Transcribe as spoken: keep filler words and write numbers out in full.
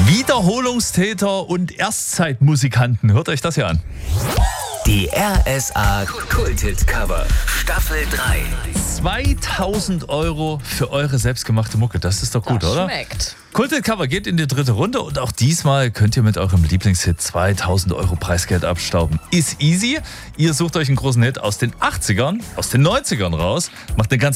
Wiederholungstäter und Erstzeitmusikanten. Hört euch das hier an. Die R S A Kulthit Cover Staffel drei. zweitausend Euro für eure selbstgemachte Mucke. Das ist doch gut, das oder? Schmeckt. Kulthit Cover geht in die dritte Runde und auch diesmal könnt ihr mit eurem Lieblingshit zweitausend Euro Preisgeld abstauben. Ist easy. Ihr sucht euch einen großen Hit aus den achtzigern, aus den neunzigern raus, macht eine ganz